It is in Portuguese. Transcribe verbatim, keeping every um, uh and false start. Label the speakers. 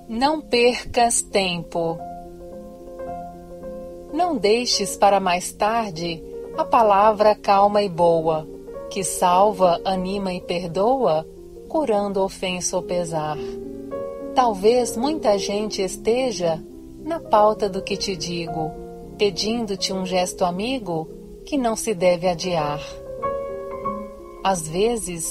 Speaker 1: Não percas tempo. Não deixes para mais tarde a palavra calma e boa, que salva, anima e perdoa, curando ofensa ou pesar. Talvez muita gente esteja na pauta do que te digo, pedindo-te um gesto amigo que não se deve adiar. Às vezes,